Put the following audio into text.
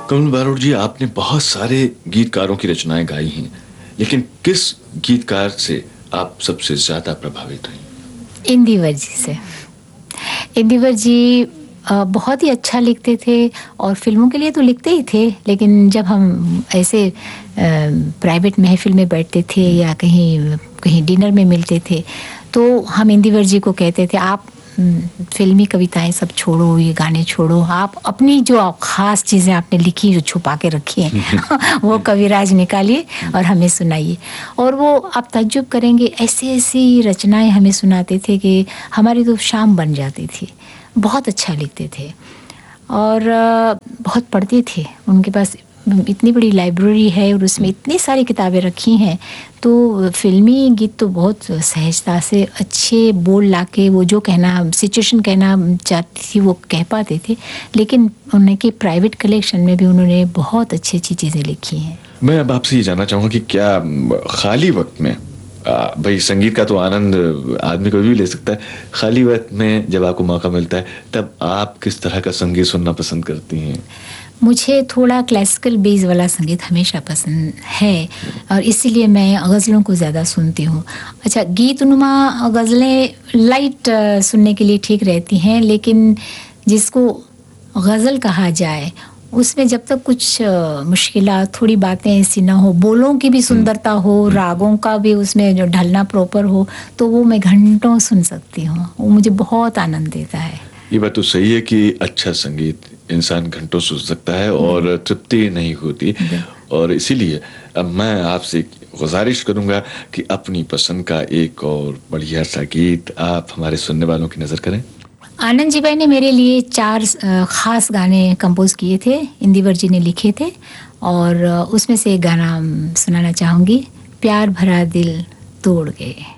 कमल बारोट जी, आपने बहुत सारे गीतकारों की रचनाएं गाई हैं, लेकिन किस गीतकार से आप सबसे ज्यादा प्रभावित हैं? इंदिवर जी से। इंदिवर जी बहुत ही अच्छा लिखते थे और फिल्मों के लिए तो लिखते ही थे, लेकिन जब हम ऐसे प्राइवेट महफिल में बैठते थे या कहीं कहीं डिनर में मिलते थे तो हम इंदिवर जी को कहते थे, आप फिल्मी कविताएं सब छोड़ो, ये गाने छोड़ो, आप अपनी जो ख़ास चीज़ें आपने लिखी, जो छुपा के रखी हैं वो कविराज निकालिए और हमें सुनाइए। और वो आप ताज्जुब करेंगे, ऐसी ऐसी रचनाएं हमें सुनाते थे कि हमारी तो शाम बन जाती थी। बहुत अच्छा लिखते थे और बहुत पढ़ते थे। उनके पास इतनी बड़ी लाइब्रेरी है और उसमें इतनी सारी किताबें रखी हैं, तो फिल्मी गीत तो बहुत सहजता से अच्छे बोल लाके वो जो कहना सिचुएशन कहना चाहती थी वो कह पाते थे। लेकिन उनके प्राइवेट कलेक्शन में भी उन्होंने बहुत अच्छी अच्छी चीज़ें लिखी हैं। मैं अब आपसे ये जानना चाहूँगा कि क्या खाली वक्त में, भाई संगीत का तो आनंद आदमी कभी भी ले सकता है, खाली वक्त में जब आपको मौका मिलता है तब आप किस तरह का संगीत सुनना पसंद करती हैं? मुझे थोड़ा क्लासिकल बेस वाला संगीत हमेशा पसंद है और इसीलिए मैं गज़लों को ज़्यादा सुनती हूँ। अच्छा, गीतनुमा गज़लें लाइट सुनने के लिए ठीक रहती हैं, लेकिन जिसको गज़ल कहा जाए उसमें जब तक कुछ मुश्किलात, थोड़ी बातें ऐसी ना हो, बोलों की भी सुंदरता हो, रागों का भी उसमें जो ढलना प्रॉपर हो, तो वो मैं घंटों सुन सकती हूँ। वो मुझे बहुत आनंद देता है। ये बात तो सही है कि अच्छा संगीत इंसान घंटों सुन सकता है और तृप्ति नहीं होती, और इसीलिए अब मैं आपसे गुजारिश करूंगा कि अपनी पसंद का एक और बढ़िया सा गीत आप हमारे सुनने वालों की नज़र करें। आनंद जी भाई ने मेरे लिए 4 ख़ास गाने कंपोज किए थे, इंदिवर जी ने लिखे थे, और उसमें से एक गाना सुनाना चाहूँगी, प्यार भरा दिल तोड़ गए।